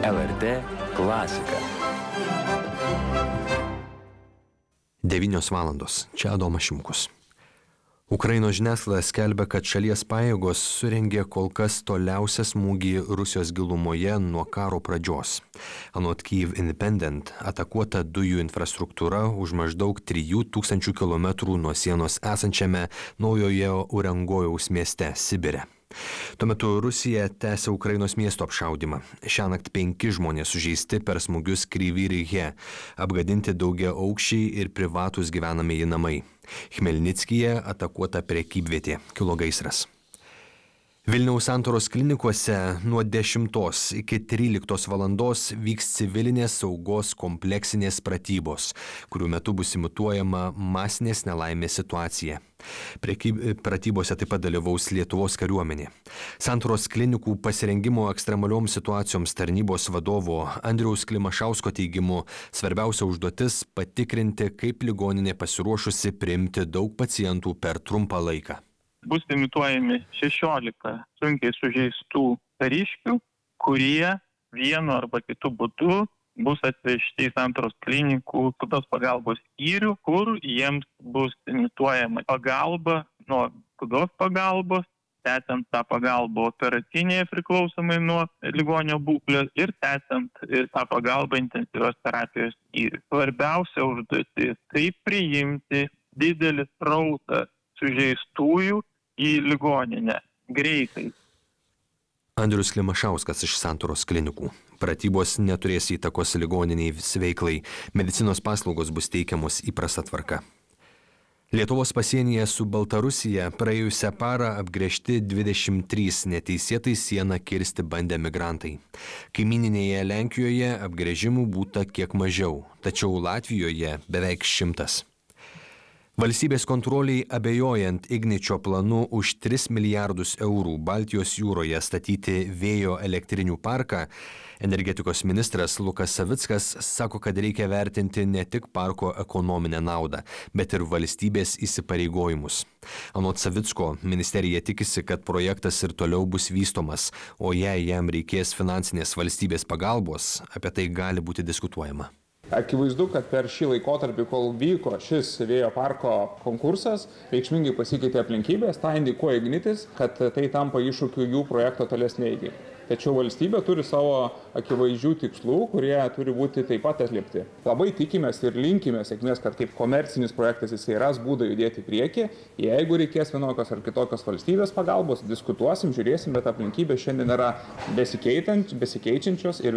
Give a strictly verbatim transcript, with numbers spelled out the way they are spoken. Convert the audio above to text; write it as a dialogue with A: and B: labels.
A: L R T klasika.
B: devynios valandos. Čia Adomas Šimkus. Ukrainos žiniasklaida skelbia, kad šalies pajėgos surengė kol kas toliausią smūgį Rusijos gilumoje nuo karo pradžios. Anot Kyiv Independent, atakuota dujų infrastruktūra už maždaug trijų tūkstančių kilometrų nuo sienos esančiame Naujoje Urengojaus mieste Sibire. Tuo metu Rusija tęsia Ukrainos miesto apšaudymą. Šiąnakt penki žmonės sužeisti per smūgius Kryvyj Rihe, apgadinti daugia aukščiai ir privatus gyvenamieji namai. Chmelnickyje atakuota prekybvietė, kilo gaisras. Vilniaus Santaros klinikose nuo dešimtos iki tryliktos valandos vyks civilinės saugos kompleksinės pratybos, kurių metu bus imituojama masinės nelaimės situacija. Prekyb... Pratybose taip pat dalyvaus Lietuvos kariuomenė. Santaros klinikų pasirengimo ekstremalioms situacijoms tarnybos vadovo Andriaus Klimašausko teigimu, svarbiausia užduotis patikrinti, kaip ligoninė pasiruošusi priimti daug pacientų per trumpą laiką.
C: Bus imituojami šešiolika sunkiai sužeistų kariškių, kurie vienu arba kitu būdu bus atvežti į Santaros klinikų skubios pagalbos skyrių, kur jiems bus imituojama pagalba nuo skubios pagalbos, tęsiant tą pagalbą operacinėje priklausomai nuo ligonio būklės ir tęsiant ir tą pagalbą intensyvios terapijos skyrių. Svarbiausia užduotis - kaip priimti didelį srautą sužeistųjų į ligoninę greitai.
B: Andrius Klimašauskas iš Santaros klinikų. Pratybos neturės įtakos ligoniniai veiklai. Medicinos paslaugos bus teikiamos įprasta tvarka. Lietuvos pasienyje su Baltarusija praėjusią parą apgręžti dvidešimt trys neteisėtai sieną kirsti bandę migrantai. Kaimyninėje Lenkijoje apgręžimų būta kiek mažiau, tačiau Latvijoje beveik šimtas. Valstybės kontroliai abejojant Igničio planu už tris milijardus eurų Baltijos jūroje statyti vėjo elektrinių parką, energetikos ministras Lukas Savickas sako, kad reikia vertinti ne tik parko ekonominę naudą, bet ir valstybės įsipareigojimus. Anot Savicko, ministerija tikisi, kad projektas ir toliau bus vystomas, o jei jam reikės finansinės valstybės pagalbos, apie tai gali būti diskutuojama.
D: Akivaizdu, kad per šį laikotarpį, kol vyko šis vėjo parko konkursas, reikšmingai pasikeitė aplinkybės, tą indikuoja Ignitis, kad tai tampa iššūkiu jų projekto tolesnei eigai. Tačiau valstybė turi savo akivaizdžių tikslų, kurie turi būti taip pat atliepti. Labai tikimės ir linkime sėkmės, kad kaip komercinis projektas jisai ras būdą judėti į priekį. Jeigu reikės vienokios ar kitokios valstybės pagalbos, diskutuosim, žiūrėsim, bet aplinkybės šiandien yra besikeičiančios ir